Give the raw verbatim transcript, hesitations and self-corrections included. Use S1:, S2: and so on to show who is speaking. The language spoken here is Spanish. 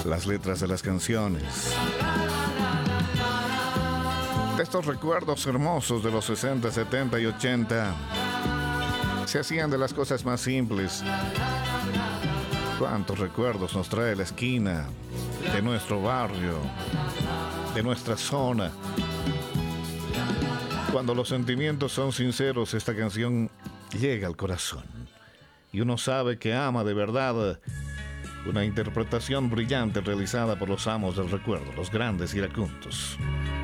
S1: las letras de las canciones. De estos recuerdos hermosos de los sesenta, setenta y ochenta, se hacían de las cosas más simples. Cuántos recuerdos nos trae la esquina de nuestro barrio, de nuestra zona. Cuando los sentimientos son sinceros, esta canción llega al corazón y uno sabe que ama de verdad. Una interpretación brillante realizada por los amos del recuerdo, los grandes iracundos.